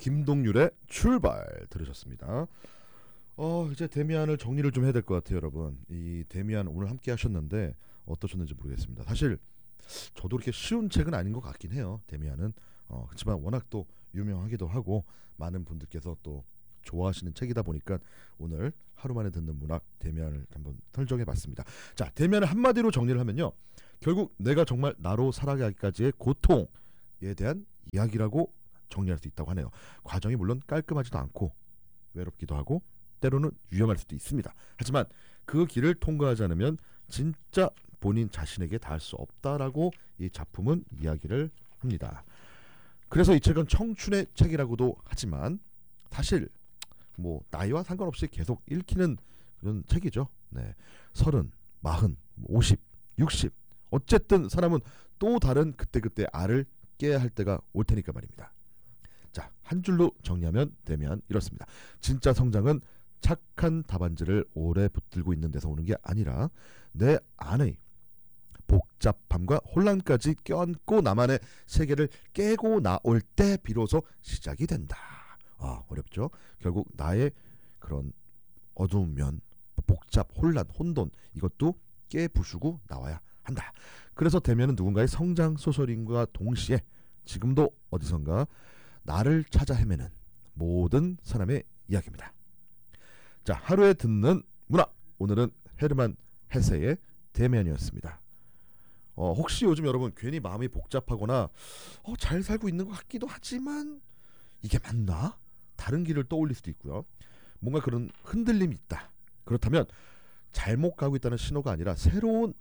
김동률의 출발 들으셨습니다. 이제 데미안을 정리를 좀 해야 될 것 같아요, 여러분. 이 데미안 오늘 함께 하셨는데 어떠셨는지 모르겠습니다. 사실 저도 그렇게 쉬운 책은 아닌 것 같긴 해요. 데미안은 그렇지만 워낙 또 유명하기도 하고 많은 분들께서 또 좋아하시는 책이다 보니까 오늘 하루 만에 듣는 문학 데미안을 한번 설정해봤습니다. 자, 데미안을 한마디로 정리를 하면요, 결국 내가 정말 나로 살아가기까지의 고통에 대한 이야기라고 정리할 수 있다고 하네요. 과정이 물론 깔끔하지도 않고 외롭기도 하고 때로는 위험할 수도 있습니다. 하지만 그 길을 통과하지 않으면 진짜 본인 자신에게 닿을 수 없다라고 이 작품은 이야기를 합니다. 그래서 이 책은 청춘의 책이라고도 하지만 사실 뭐 나이와 상관없이 계속 읽히는 그런 책이죠. 네, 30, 40, 50, 60 어쨌든 사람은 또 다른 그때그때 알을 깨야 할 때가 올 테니까 말입니다. 자, 한 줄로 정리하면 되면 이렇습니다. 진짜 성장은 착한 답안지를 오래 붙들고 있는 데서 오는 게 아니라 내 안의 복잡함과 혼란까지 껴안고 나만의 세계를 깨고 나올 때 비로소 시작이 된다. 어렵죠. 결국 나의 그런 어두운 면, 복잡, 혼란, 혼돈 이것도 깨부수고 나와야 한다. 그래서 대면은 누군가의 성장 소설인과 동시에 지금도 어디선가 나를 찾아 헤매는 모든 사람의 이야기입니다. 자, 하루에 듣는 문학, 오늘은 헤르만 헤세의 데미안이었습니다. 혹시 요즘 여러분 괜히 마음이 복잡하거나 잘 살고 있는 것 같기도 하지만 이게 맞나? 다른 길을 떠올릴 수도 있고요. 뭔가 그런 흔들림이 있다. 그렇다면 잘못 가고 있다는 신호가 아니라 새로운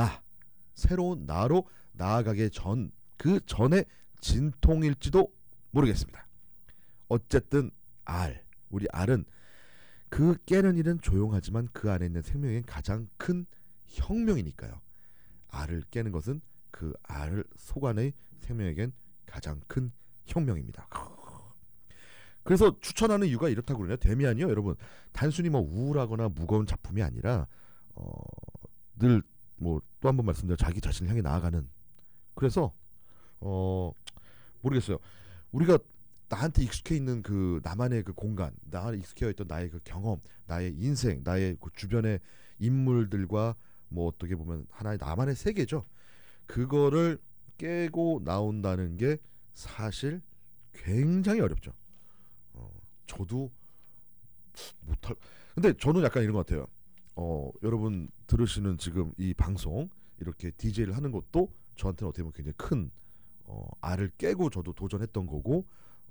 나로 나아가기 그 전에 진통일지도 모르겠습니다. 어쨌든 우리 알은 그 깨는 일은 조용하지만 그 안에 있는 생명의 가장 큰 혁명이니까요. 알을 깨는 것은 그 알 속안의 생명에겐 가장 큰 혁명입니다. 그래서 추천하는 이유가 이렇다고 그러네요. 데미안이요, 여러분, 단순히 뭐 우울하거나 무거운 작품이 아니라 늘 뭐 또 한 번 말씀드려 자기 자신을 향해 나아가는, 그래서 모르겠어요. 우리가 나한테 익숙해 있는 그 나만의 그 공간, 나한테 익숙해 있던 나의 그 경험, 나의 인생, 나의 그 주변의 인물들과 뭐 어떻게 보면 하나의 나만의 세계죠. 그거를 깨고 나온다는 게 사실 굉장히 어렵죠. 저도 못할. 근데 저는 약간 이런 것 같아요. 여러분 들으시는 지금 이 방송 이렇게 DJ를 하는 것도 저한테는 어떻게 보면 굉장히 큰 알을 깨고 저도 도전했던 거고,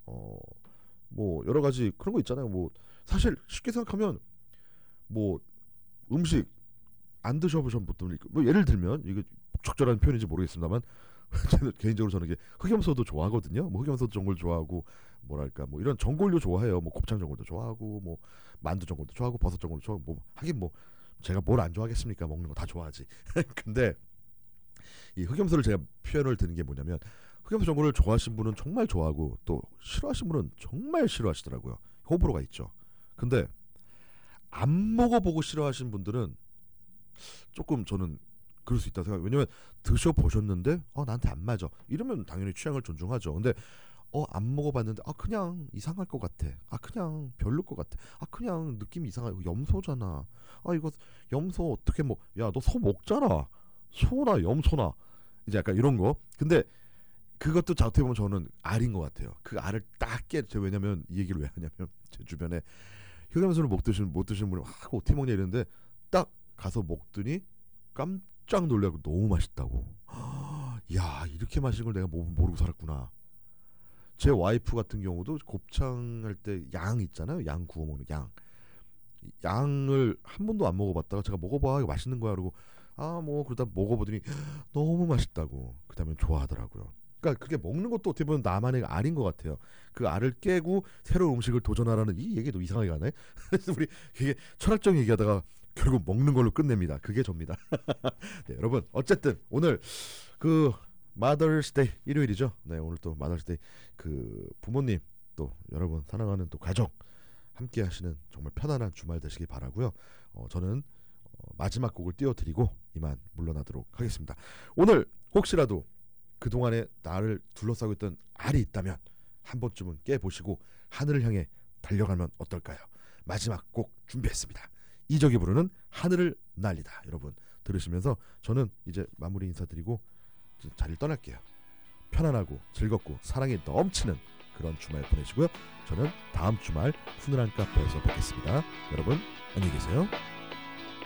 뭐 여러 가지 그런 거 있잖아요. 뭐 사실 쉽게 생각하면 뭐 음식 안 드셔보신 분들, 뭐 예를 들면 이게 적절한 표현인지 모르겠습니다만 개인적으로 저는 이게 흑염소도 좋아하거든요. 뭐 흑염소도 전골 좋아하고, 뭐랄까 뭐 이런 전골도 좋아해요. 뭐 곱창 전골도 좋아하고, 뭐 만두 전골도 좋아하고, 버섯 전골도 좋아하고, 뭐 하긴 뭐 제가 뭘 안 좋아하겠습니까? 먹는 거 다 좋아하지. 근데 이 흑염소를 제가 표현을 드는 게 뭐냐면, 흑염소 전골을 좋아하시는 분은 정말 좋아하고 또 싫어하시는 분은 정말 싫어하시더라고요. 호불호가 있죠. 근데 안 먹어보고 싫어하시는 분들은 조금 저는 그럴 수 있다고 생각해요. 왜냐면 드셔보셨는데 나한테 안 맞아 이러면 당연히 취향을 존중하죠. 근데 안 먹어봤는데 그냥 이상할 것 같아, 그냥 별로 것 같아, 그냥 느낌이 이상하고 염소잖아, 이거 염소 어떻게 야 너 소 먹잖아, 소나 염소나, 이제 약간 이런 거. 근데 그것도 어떻게 보면 저는 알인 것 같아요. 그 알을 딱 왜냐면 이 얘기를 왜 하냐면 제 주변에 흑염소를 못 드시는 분이 어떻게 먹냐 이랬는데 딱 가서 먹더니 깜짝 놀라고 너무 맛있다고. 야, 이렇게 맛있는 걸 내가 모르고 살았구나. 제 와이프 같은 경우도 곱창 할 때 양 있잖아요. 양 구워 먹는 양을 한 번도 안 먹어봤다가 제가 먹어봐, 이거 맛있는 거야 그러고 뭐 그러다 먹어보더니 너무 맛있다고 그 다음에 좋아하더라고요. 그러니까 그게 먹는 것도 어떻게 보면 나만의 알인 것 같아요. 그 알을 깨고 새로운 음식을 도전하라는 이 얘기도 이상하게 가네. 우리 이게 철학적 얘기하다가 결국 먹는 걸로 끝냅니다. 그게 접니다. 네, 여러분 어쨌든 오늘 그 마더스데이 일요일이죠. 네, 오늘 또 마더스데이 그 부모님 또 여러분 사랑하는 또 가족 함께 하시는 정말 편안한 주말 되시길 바라고요. 저는 마지막 곡을 띄워드리고 이만 물러나도록 하겠습니다. 오늘 혹시라도 그동안에 나를 둘러싸고 있던 알이 있다면 한 번쯤은 깨보시고 하늘을 향해 달려가면 어떨까요? 마지막 곡 준비했습니다. 이적이 부르는 하늘을 날리다. 여러분 들으시면서 저는 이제 마무리 인사드리고 자리를 떠날게요. 편안하고 즐겁고 사랑이 넘치는 그런 주말 보내시고요. 저는 다음 주말 훈훈한 카페에서 뵙겠습니다. 여러분 안녕히 계세요.